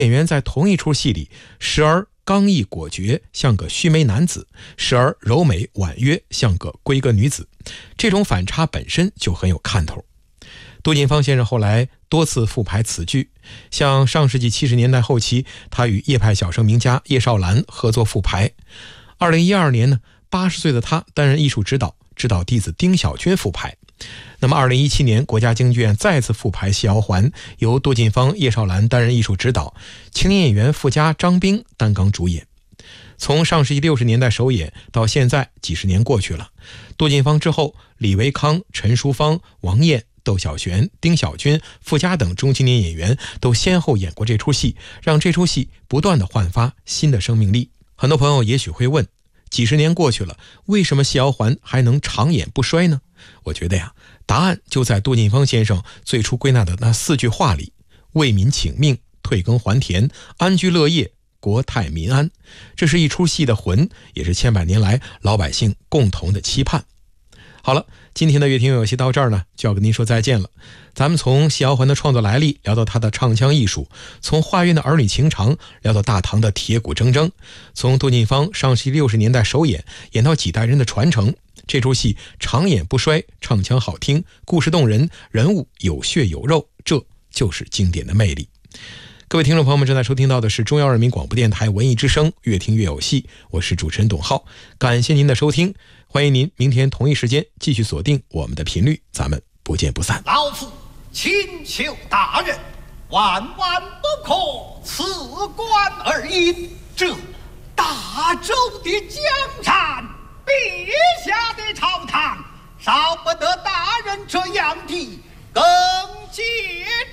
演员在同一出戏里，时而刚毅果决像个须眉男子，时而柔美婉约像个闺阁女子，这种反差本身就很有看头。杜近芳先生后来多次复排此剧，像上世纪70年代后期，他与叶派小生名家叶绍兰合作复排。2012年呢，80岁的他担任艺术指导，指导弟子丁小军复排。那么2017年，国家京剧院再次复排《戏瑶环》，由杜近芳、叶绍兰担任艺术指导，青年演员傅家、张冰担纲主演。从上世纪60年代首演到现在几十年过去了，杜近芳之后，李维康、陈淑芳、王燕、窦小璇、丁小军、傅家等中青年演员都先后演过这出戏，让这出戏不断地焕发新的生命力。很多朋友也许会问，几十年过去了，为什么《戏瑶环》还能长演不衰呢？我觉得呀，答案就在杜近芳先生最初归纳的那4句话里：为民请命，退耕还田，安居乐业，国泰民安。这是一出戏的魂，也是千百年来老百姓共同的期盼。好了，今天的乐听有戏到这儿呢，就要跟您说再见了。咱们从戏瑶环的创作来历聊到它的唱腔艺术，从华苑的儿女情长聊到大唐的铁骨铮铮，从杜近芳上世纪60年代首演演到几代人的传承。这出戏长演不衰，唱腔好听，故事动人，人物有血有肉，这就是经典的魅力。各位听众朋友们，正在收听到的是中央人民广播电台文艺之声，越听越有戏，我是主持人董浩，感谢您的收听，欢迎您明天同一时间继续锁定我们的频率，咱们不见不散。 老夫请求大人万万不可辞官而因，这大周的江山，陛下的朝堂，少不得大人这样的更节